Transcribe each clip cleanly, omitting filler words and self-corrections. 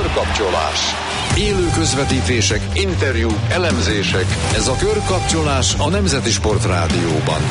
Körkapcsolás. Élő közvetítések, interjúk, elemzések. Ez a Körkapcsolás a Nemzeti Sport Rádióban.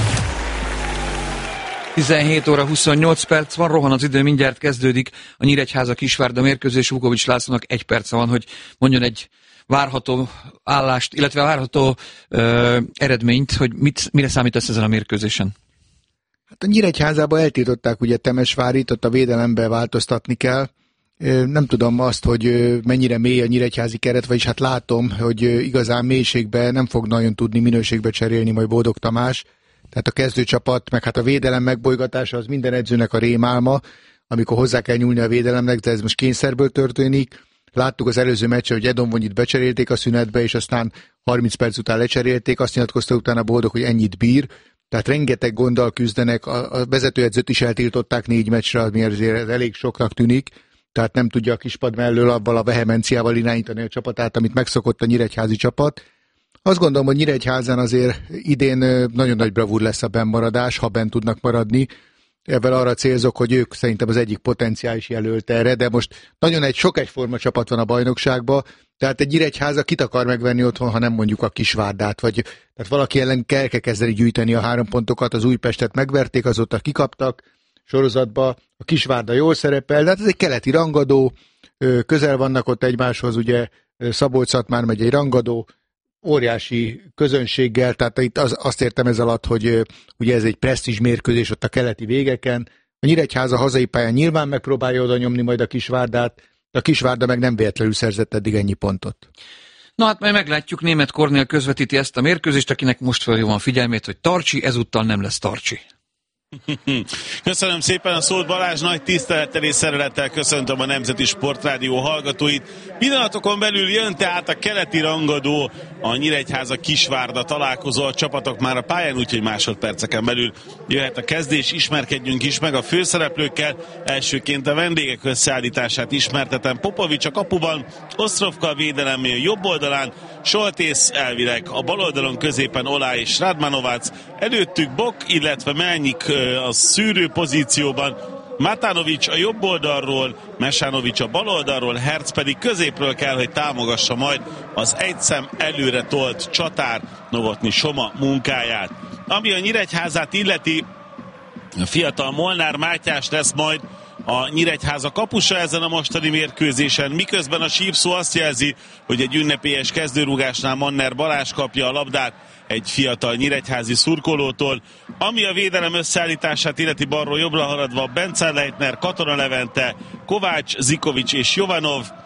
17 óra 28 perc van, rohan az idő, mindjárt kezdődik a Nyíregyháza-Kisvárda mérkőzés. Vukovics Lászlónak 1 perce van, hogy mondjon egy várható állást, illetve várható eredményt, hogy mire számítasz ezen a mérkőzésen? Hát a Nyíregyházába eltiltották ugye Temesvárit, ott a védelembe változtatni kell. Nem tudom azt, hogy mennyire mély a nyíregyházi keret, vagyis hát látom, hogy igazán mélységbe nem fog nagyon tudni minőségbe cserélni majd Boldog Tamás. Tehát a kezdőcsapat, meg hát a védelem megbolygatása az minden edzőnek a rémálma, amikor hozzá kell nyúlni a védelemnek, de ez most kényszerből történik. Láttuk az előző meccsen, hogy Edon Vonyit becserélték a szünetbe, és aztán 30 perc után lecserélték, azt nyilatkozta utána Boldog, hogy ennyit bír. Tehát rengeteg gonddal küzdenek, a vezetőedzőt is eltiltották 4 meccsre, ami azért elég soknak tűnik. Tehát nem tudja a kispad mellől abban a vehemenciával irányítani a csapatát, amit megszokott a nyíregyházi csapat. Azt gondolom, hogy Nyíregyházán azért idén nagyon nagy bravúr lesz a bennmaradás, ha bent tudnak maradni. Ezzel arra célzok, hogy ők szerintem az egyik potenciális jelölt erre, de most nagyon sok egyforma csapat van a bajnokságban, tehát egy Nyíregyháza kit akar megvenni otthon, ha nem mondjuk a Kisvárdát, vagy tehát valaki ellen kell kezdeni gyűjteni a 3 pontokat, az Újpestet megverték, azóta kikaptak sorozatba, a Kisvárda jól szerepel, de hát ez egy keleti rangadó, közel vannak ott egymáshoz, ugye Szabolcs-Szatmár megy egy rangadó, óriási közönséggel, tehát itt azt értem ez alatt, hogy ugye ez egy presztízs mérkőzés ott a keleti végeken. A Nyíregyháza hazai pályán nyilván megpróbálja oda nyomni majd a Kisvárdát, de a Kisvárda meg nem véletlenül szerzett eddig ennyi pontot. Na hát majd meglátjuk, Németh Kornél közvetíti ezt a mérkőzést, akinek most felhívom a figyelmét, hogy Tarcsi, ezúttal nem lesz Tarcsi. Köszönöm szépen a szót, Balázs, nagy tisztelettel és szeretettel köszöntöm a Nemzeti Sportrádió hallgatóit. Pillanatokon belül jön tehát a keleti rangadó, a Nyíregyháza Kisvárda találkozó, a csapatok már a pályán, úgyhogy másodperceken belül jöhet a kezdés, ismerkedjünk is meg a főszereplőkkel. Elsőként a vendégek összeállítását ismertetem. Popovics a kapuban, Ostrovka a védelem jobb oldalán, Soltész elvileg a bal oldalon, középen Olá és Radmanovac, előttük Bok, illetve Melnyik a szűrő pozícióban, Matanovics a jobb oldalról, Mesanovics a bal oldalról, Herc pedig középről kell, hogy támogassa majd az egyszem előre tolt csatár Novotny Soma munkáját. Ami a Nyíregyházát illeti, a fiatal Molnár Mátyás lesz majd a Nyíregyháza kapusa ezen a mostani mérkőzésen, miközben a sípszó azt jelzi, hogy egy ünnepélyes kezdőrúgásnál Manner Balázs kapja a labdát egy fiatal nyíregyházi szurkolótól. Ami a védelem összeállítását illeti, balról jobbra haladva Bence Leitner, Katona Levente, Kovács, Zikovics és Jovanov,